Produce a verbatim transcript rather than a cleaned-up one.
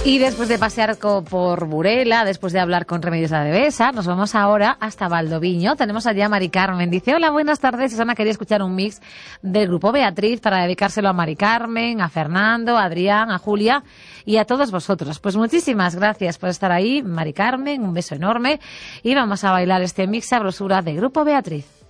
Y después de pasear por Burela, después de hablar con Remedios Adevesa, nos vamos ahora hasta Valdoviño. Tenemos allá a Mari Carmen. Dice, hola, buenas tardes. Susana quería escuchar un mix del grupo Beatriz para dedicárselo a Mari Carmen, a Fernando, a Adrián, a Julia y a todos vosotros. Pues muchísimas gracias por estar ahí, Mari Carmen. Un beso enorme. Y vamos a bailar este mix sabrosura de grupo Beatriz.